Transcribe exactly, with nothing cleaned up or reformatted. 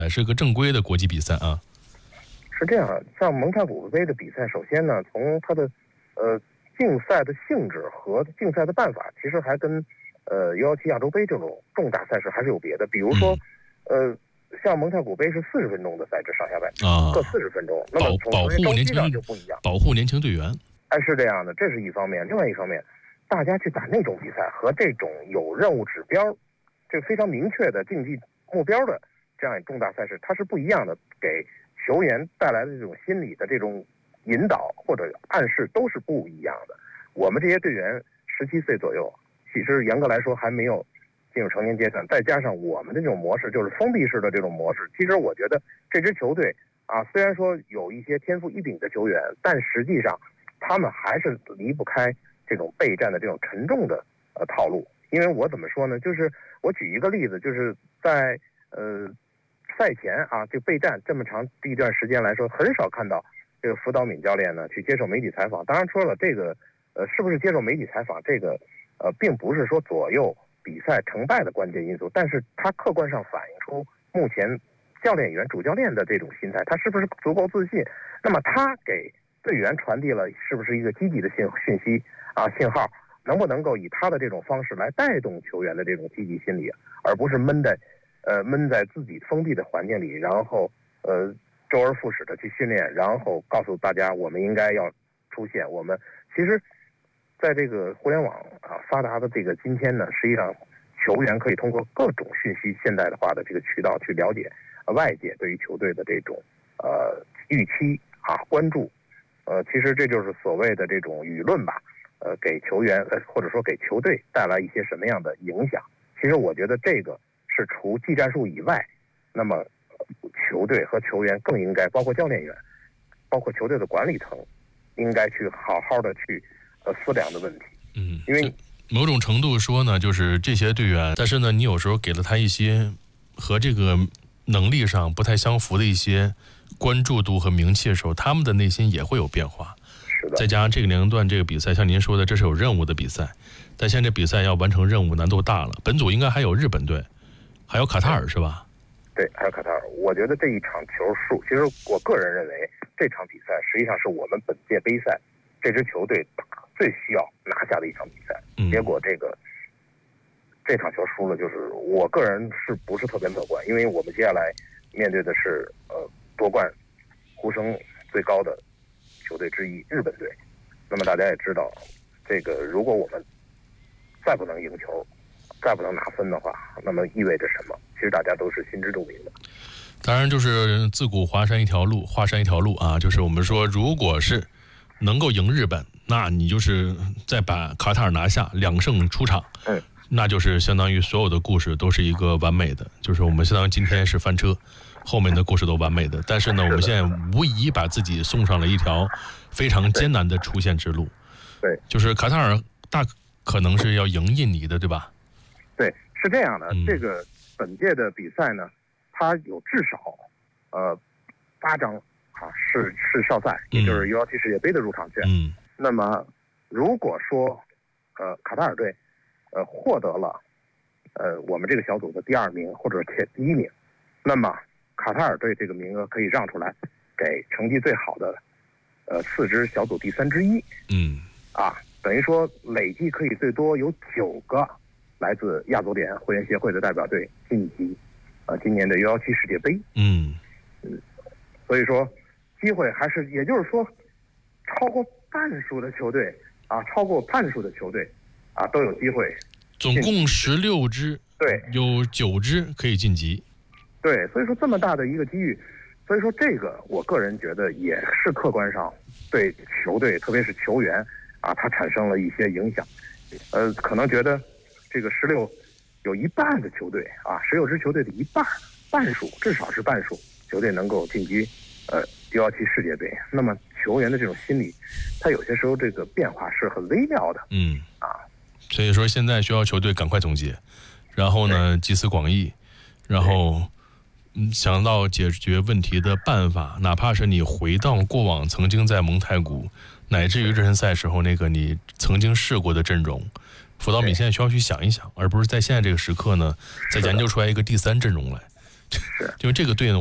是个正规的国际比赛啊。 是这样，像蒙太古杯的比赛，首先呢，从它的呃竞赛的性质和竞赛的办法，其实还跟呃 U 十七亚洲杯这种重大赛事还是有别的。比如说，嗯、呃，像蒙太古杯是四十分钟的赛制，上下半场、啊、各四十分钟，那么从保护年轻就不一样， 保护年轻队员。 哎，是这样的，这是一方面。另外一方面，大家去打那种比赛和这种有任务指标、这非常明确的竞技目标的这样重大赛事，它是不一样的，给球员带来的这种心理的这种引导或者暗示都是不一样的。我们这些队员十七岁左右，其实严格来说还没有进入成年阶段，再加上我们的这种模式就是封闭式的这种模式，其实我觉得这支球队啊，虽然说有一些天赋异禀的球员，但实际上他们还是离不开这种备战的这种沉重的呃套路。因为我怎么说呢，就是我举一个例子，就是在呃赛前啊，就备战这么长的一段时间来说，很少看到这个辅导敏教练呢去接受媒体采访。当然说了，这个呃是不是接受媒体采访，这个呃并不是说左右比赛成败的关键因素，但是它客观上反映出目前教练员主教练的这种心态，他是不是足够自信？那么他给队员传递了是不是一个积极的信讯息啊信号？能不能够以他的这种方式来带动球员的这种积极心理，而不是闷在，呃闷在自己封闭的环境里，然后呃周而复始的去训练，然后告诉大家我们应该要出现。我们其实，在这个互联网啊发达的这个今天呢，实际上球员可以通过各种讯息现代化的这个渠道去了解外界对于球队的这种呃预期啊关注，呃其实这就是所谓的这种舆论吧。呃，给球员呃，或者说给球队带来一些什么样的影响？其实我觉得这个是除技战术以外，那么、呃、球队和球员更应该，包括教练员，包括球队的管理层，应该去好好的去呃思量的问题。 嗯， 因为某种程度说呢，就是这些队员，但是呢，你有时候给了他一些和这个能力上不太相符的一些关注度和名气的时候，他们的内心也会有变化。再加上这个年龄段这个比赛，像您说的，这是有任务的比赛，但现在这比赛要完成任务难度大了。本组应该还有日本队，还有卡塔尔是吧？ 对，还有卡塔尔。我觉得这一场球数，其实我个人认为这场比赛实际上是我们本届杯赛这支球队打最需要拿下的一场比赛。嗯、结果这个这场球输了，就是我个人是不是特别乐观？因为我们接下来面对的是呃夺冠呼声最高的球队之一日本队。那么大家也知道，这个如果我们再不能赢球，再不能拿分的话，那么意味着什么？其实大家都是心知肚明的。 当然就是自古华山一条路，华山一条路啊，就是我们说，如果是能够赢日本，那你就是再把卡塔尔拿下，两胜出场， 嗯， 那就是相当于所有的故事都是一个完美的，就是我们相当于今天是翻车，后面的故事都完美的。但是呢，我们现在无疑把自己送上了一条非常艰难的出线之路。 对， 就是卡塔尔大可能是要赢印尼的，对吧？ 对，是这样的。 嗯、 这个本届的比赛呢，它有至少呃八张啊是是校赛，也就是 U 十七世界杯的入场券。 嗯。 那么如果说呃卡塔尔队呃获得了呃我们这个小组的第二名或者前第一名，那么卡塔尔队这个名额可以让出来给成绩最好的呃四支小组第三之一。 嗯。 啊，等于说累计可以最多有九个来自亚足联会员协会的代表队晋级呃今年的 U 十七世界杯。 嗯嗯，所以说机会还是，也就是说超过半数的球队啊，超过半数的球队啊都有机会。 总共十六支， 对， 有九支可以晋级。 对，所以说这么大的一个机遇，所以说这个我个人觉得也是客观上对球队，特别是球员啊，它产生了一些影响。呃，可能觉得这个十六有一半的球队啊，十六支球队的一半，半数至少是半数球队能够晋级呃 U 十七世界杯。那么球员的这种心理，他有些时候这个变化是很微妙的。 嗯啊， 所以说现在需要球队赶快总结，然后呢集思广益，然后嗯想到解决问题的办法，哪怕是你回到过往曾经在蒙太古乃至于热身赛时候那个你曾经试过的阵容，辅导敏现在需要去想一想，而不是在现在这个时刻呢再研究出来一个第三阵容来。 是， 因为这个队呢。